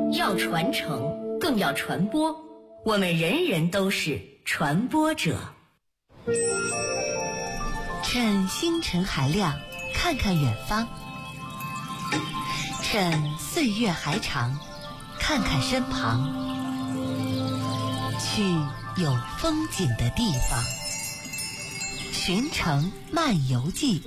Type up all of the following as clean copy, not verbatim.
要传承，更要传播。我们人人都是传播者。 趁星辰还亮，看看远方；趁岁月还长，看看身旁。去有风景的地方，寻城漫游记。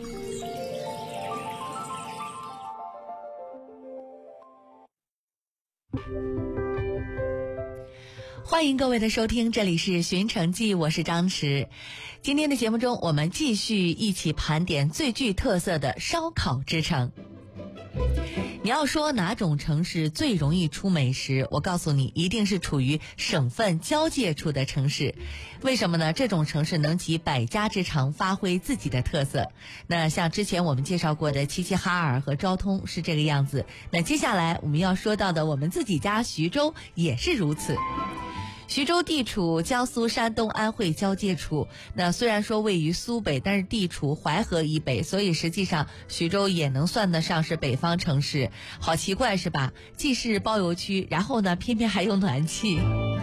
欢迎各位的收听，这里是寻城记，我是张弛。今天的节目中，我们继续一起盘点最具特色的烧烤之城。你要说哪种城市最容易出美食，我告诉你，一定是处于省份交界处的城市。为什么呢？这种城市能集百家之长，发挥自己的特色。那像之前我们介绍过的齐齐哈尔和昭通是这个样子，那接下来我们要说到的我们自己家徐州也是如此。徐州地处江苏、山东、安徽交界处，那虽然说位于苏北，但是地处淮河以北，所以实际上徐州也能算得上是北方城市。好奇怪是吧？既是包邮区，然后呢偏偏还有暖气。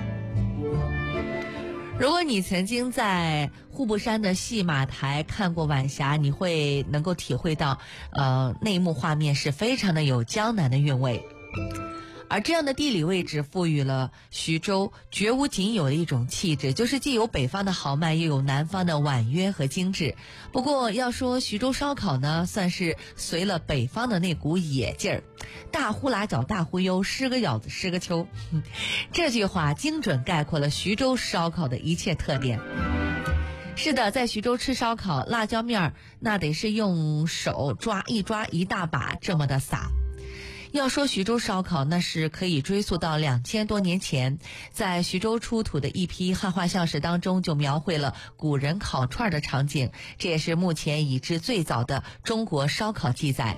如果你曾经在户部山的戏码台看过晚霞，你会能够体会到那一幕画面是非常的有江南的韵味。而这样的地理位置赋予了徐州绝无仅有的一种气质，就是既有北方的豪迈，又有南方的婉约和精致。不过要说徐州烧烤呢，算是随了北方的那股野劲儿，大呼啦脚大忽悠，失个咬子失个秋。这句话精准概括了徐州烧烤的一切特点。是的，在徐州吃烧烤，辣椒面那得是用手抓一大把这么的撒。要说徐州烧烤，那是可以追溯到2000多年前，在徐州出土的一批汉画像石当中就描绘了古人烤串的场景，这也是目前已知最早的中国烧烤记载。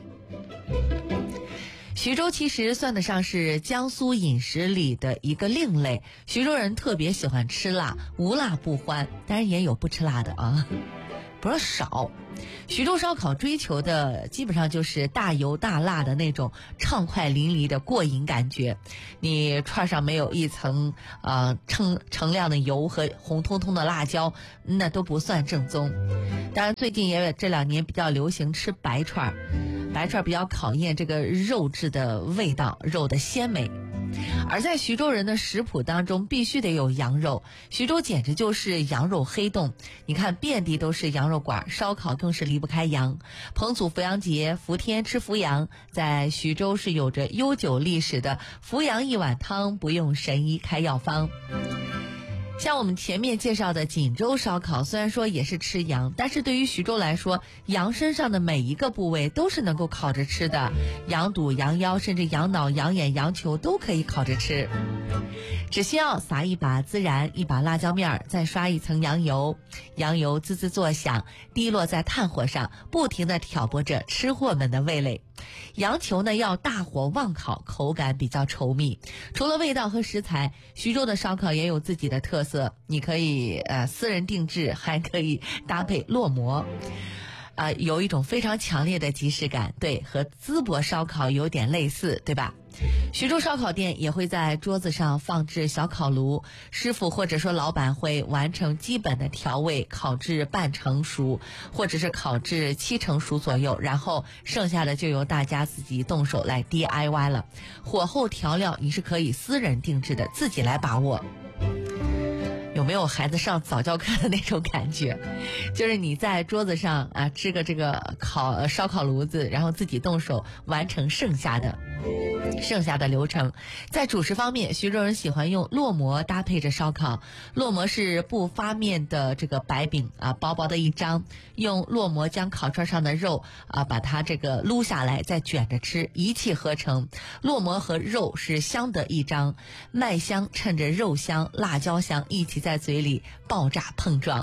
徐州其实算得上是江苏饮食里的一个另类，徐州人特别喜欢吃辣，无辣不欢，当然也有不吃辣的啊，不是少。徐州烧烤追求的基本上就是大油大辣的那种畅快淋漓的过瘾感觉，你串上没有一层澄亮的油和红彤彤的辣椒，那都不算正宗。当然最近也这2年比较流行吃白串比较考验这个肉质的味道，肉的鲜美。而在徐州人的食谱当中必须得有羊肉，徐州简直就是羊肉黑洞，你看遍地都是羊肉馆，烧烤更是离不开羊。彭祖扶阳节，伏天吃伏羊，在徐州是有着悠久历史的伏羊一碗汤，不用神医开药方。像我们前面介绍的锦州烧烤，虽然说也是吃羊，但是对于徐州来说，羊身上的每一个部位都是能够烤着吃的，羊肚、羊腰，甚至羊脑、羊眼、羊球都可以烤着吃。只需要撒一把孜然，一把辣椒面，再刷一层羊油，羊油滋滋作响，滴落在炭火上，不停地挑拨着吃货们的味蕾。羊球呢要大火旺烤，口感比较稠密。除了味道和食材，徐州的烧烤也有自己的特色，你可以私人定制，还可以搭配烙馍。有一种非常强烈的即视感，对，和淄博烧烤有点类似，对吧？徐州烧烤店也会在桌子上放置小烤炉，师傅或者说老板会完成基本的调味，烤至半成熟，或者是烤至7成熟左右，然后剩下的就由大家自己动手来 DIY 了。火候调料你是可以私人定制的，自己来把握。有没有孩子上早教课的那种感觉？就是你在桌子上支个这个烧烤炉子，然后自己动手完成剩下的流程。在主食方面，徐州人喜欢用烙馍搭配着烧烤。烙馍是不发面的这个白饼薄薄的一张，用烙馍将烤串上的肉把它这个撸下来，再卷着吃，一气呵成。烙馍和肉是相得益彰，麦香趁着肉香、辣椒香一起在嘴里爆炸碰撞。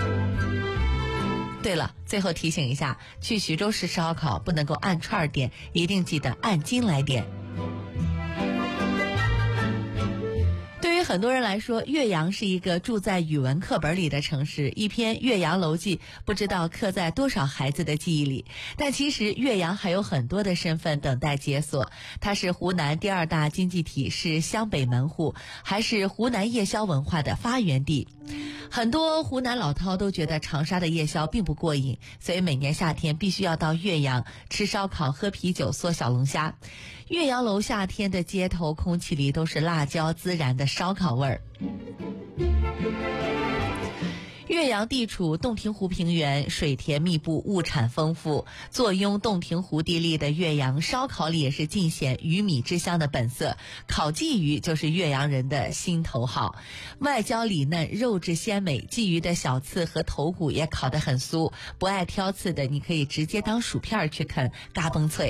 对了，最后提醒一下，去徐州市烧烤不能够按串点，一定记得按斤来点。对于很多人来说，岳阳是一个住在语文课本里的城市，一篇《岳阳楼记》不知道刻在多少孩子的记忆里。但其实岳阳还有很多的身份等待解锁，它是湖南第2大经济体，是湘北门户，还是湖南夜宵文化的发源地。很多湖南老饕都觉得长沙的夜宵并不过瘾，所以每年夏天必须要到岳阳吃烧烤、喝啤酒、嗦小龙虾。岳阳楼夏天的街头空气里都是辣椒孜然的烧烤味儿。岳阳地处洞庭湖平原，水田密布，物产丰富。坐拥洞庭湖地利的岳阳，烧烤里也是尽显鱼米之乡的本色。烤鲫鱼就是岳阳人的心头好，外焦里嫩，肉质鲜美。鲫鱼的小刺和头骨也烤得很酥，不爱挑刺的你可以直接当薯片去啃，嘎嘣脆。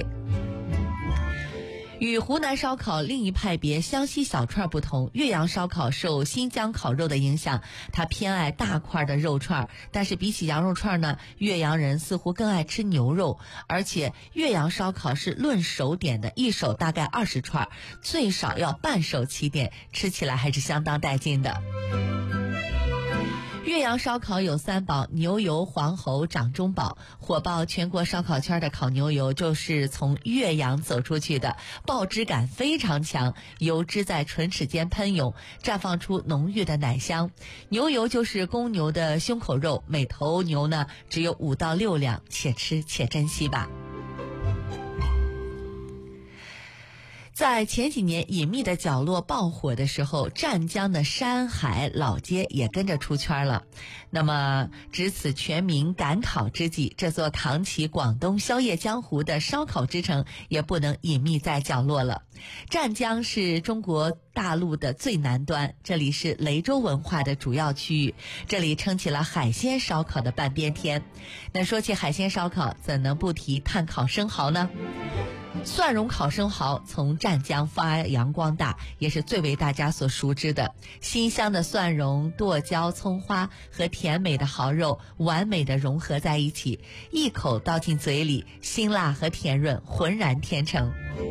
与湖南烧烤另一派别湘西小串不同，岳阳烧烤受新疆烤肉的影响，它偏爱大块的肉串，但是比起羊肉串呢，岳阳人似乎更爱吃牛肉，而且岳阳烧烤是论手点的，一手大概20串，最少要半手起点，吃起来还是相当带劲的。岳阳烧烤有3宝：牛油、黄喉、掌中宝。火爆全国烧烤圈的烤牛油就是从岳阳走出去的，爆汁感非常强，油脂在唇齿间喷涌，绽放出浓郁的奶香。牛油就是公牛的胸口肉，每头牛呢只有5到6两，且吃且珍惜吧。在前几年隐秘的角落爆火的时候，湛江的山海老街也跟着出圈了。那么值此全民赶考之际，这座扛起广东宵夜江湖的烧烤之城也不能隐秘在角落了。湛江是中国大陆的最南端，这里是雷州文化的主要区域，这里撑起了海鲜烧烤的半边天。那说起海鲜烧烤，怎能不提炭烤生蚝呢？蒜蓉烤生蚝从湛江发扬光大，也是最为大家所熟知的。新香的蒜蓉、剁椒、葱花和甜美的蚝肉完美的融合在一起，一口倒进嘴里，辛辣和甜润浑然天成。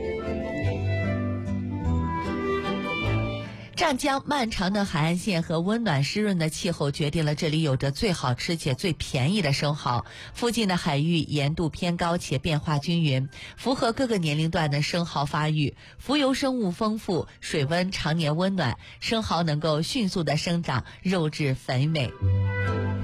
湛江漫长的海岸线和温暖湿润的气候决定了这里有着最好吃且最便宜的生蚝。附近的海域盐度偏高且变化均匀，符合各个年龄段的生蚝发育。浮游生物丰富，水温常年温暖，生蚝能够迅速的生长，肉质肥美。